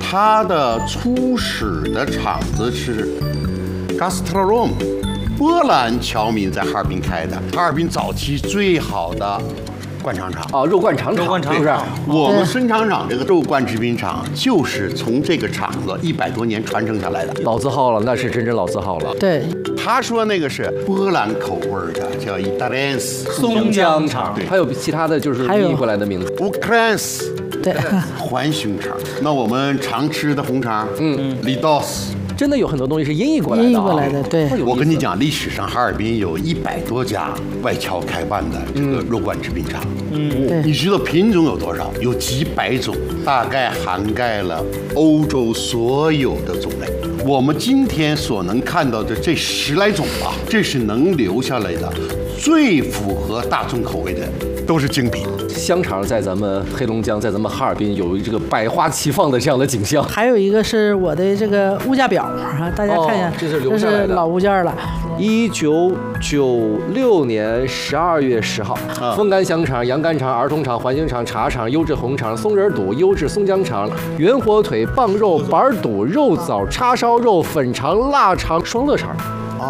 它的初始的厂子是 Gazprom， 波兰侨民在哈尔滨开的，哈尔滨早期最好的灌肠厂啊，肉灌肠厂，是不是？ 我们孙厂长这个肉灌制品厂就是从这个厂子100多年传承下来的， 老字号了，那是真老字号了。 对， 他说那个是波兰口味的，叫 Italians 松江肠，还有其他的就是译过来的名字 ，Ukrains 对， 环熊肠。那我们常吃的红肠，Lidos。 真的有很多东西是音译过来的， 音译过来的，对。 我跟你讲，历史上哈尔滨有100多家外侨开办的这个肉灌制品厂，你知道品种有多少？有几百种，大概涵盖了欧洲所有的种类。我们今天所能看到的这10来种吧，这是能留下来的最符合大众口味的，都是精品。 香肠在咱们黑龙江，在咱们哈尔滨有这个百花齐放的这样的景象。 还有一个是我的这个物价表啊，大家看一下， 这是留下来的， 这是老物件了。 1996年12月10号，风干香肠、羊肝肠、儿童肠、环形肠、茶肠、优质红肠、松仁肚、优质松江肠、圆火腿、棒肉、板肚、肉枣、叉烧肉、粉肠、腊肠、双乐肠。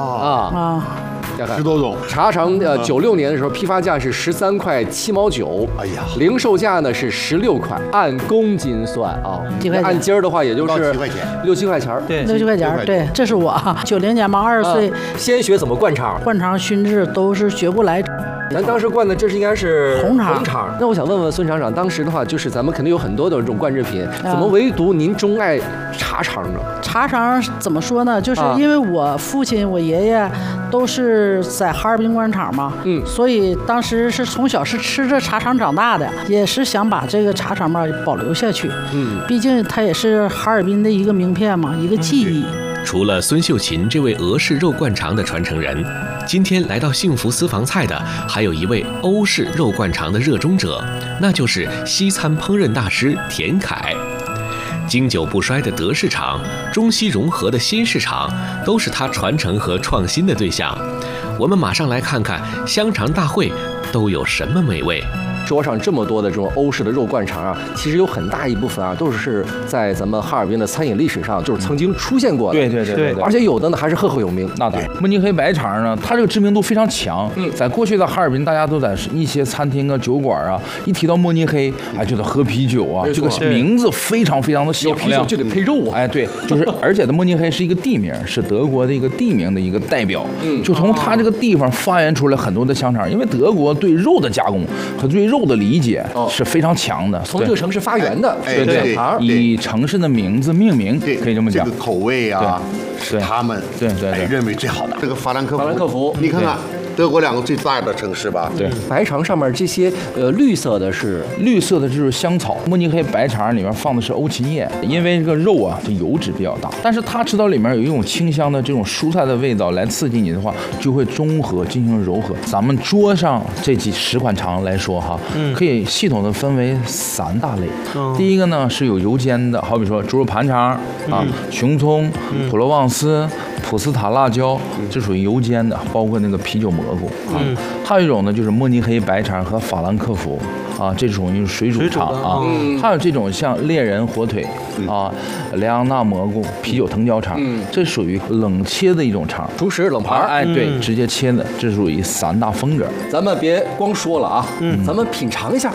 10多种。 茶肠96年的时候批发价是13块7毛9， 哎呀， 零售价呢是16块，按公斤算啊，按斤儿的话也就是 7块钱 ，6、7块钱， 对，6、7块钱，对，这是我90年嘛，20岁， 先学怎么灌肠， 灌肠熏制都是学不来。 咱当时灌的这是应该是红肠。 那我想问问孙厂长，当时的话就是咱们肯定有很多的这种灌制品，怎么唯独您钟爱茶肠呢？ 茶肠怎么说呢？就是因为我父亲、我爷爷都是在哈尔滨灌肠嘛，所以当时是从小是吃着茶肠长大的，也是想把这个茶肠吧保留下去。毕竟它也是哈尔滨的一个名片嘛，一个记忆。 除了孙秀琴这位俄式肉灌肠的传承人，今天来到幸福私房菜的还有一位欧式肉灌肠的热衷者，那就是西餐烹饪大师田凯。经久不衰的德式肠，中西融合的新式肠，都是他传承和创新的对象。我们马上来看看香肠大会都有什么美味。 桌上这么多的这种欧式的肉灌肠啊，其实有很大一部分啊都是在咱们哈尔滨的餐饮历史上就是曾经出现过的。 对， 而且有的呢还是赫赫有名。 那对，慕尼黑白肠呢，它这个知名度非常强。在过去的哈尔滨，大家都在一些餐厅啊、酒馆啊，一提到慕尼黑，哎，就得喝啤酒啊，这个名字非常非常的响亮， 就得配肉啊。 哎，对，就是而且的慕尼黑是一个地名，是德国的一个地名的一个代表。就从它这个地方发源出来很多的香肠，因为德国对肉的加工和对肉的理解是非常强的， 从这个城市发源的， 对， 以城市的名字命名，可以这么讲。 这个口味啊，是他们对认为最好的。这个法兰克福，你看看。德国2个最大的城市吧， 对， 白肠上面这些绿色的就是香草。慕尼黑白肠里面放的是欧芹叶，因为这个肉啊，这油脂比较大，但是它吃到里面有一种清香的这种蔬菜的味道来刺激你的话，就会中和进行柔和。咱们桌上这10款肠来说哈，可以系统的分为3大类。第一个呢是有油煎的，好比说猪肉盘肠啊、熊葱、普罗旺斯、普斯塔辣椒，这属于油煎的，包括那个啤酒蘑菇啊。还有一种呢，就是慕尼黑白肠和法兰克福啊，这属于水煮肠啊。还有这种像猎人火腿啊、莱昂纳蘑菇、啤酒藤椒肠，这属于冷切的一种肠， 熟食冷盘。 哎，对，直接切的，这属于3大风格。 咱们别光说了啊，咱们品尝一下。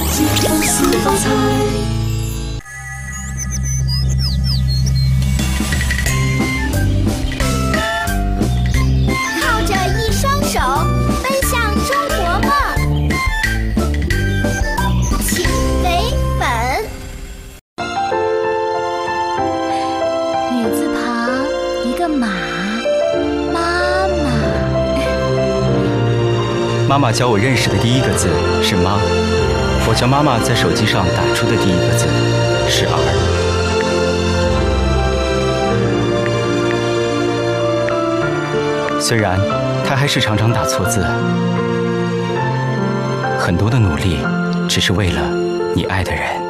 手奔向中国梦，请为本。女字旁一个马，妈妈。 妈妈教我认识的第一个字是妈，我教妈妈在手机上打出的第一个字是儿。虽然他还是常常打错字，很多的努力只是为了你爱的人。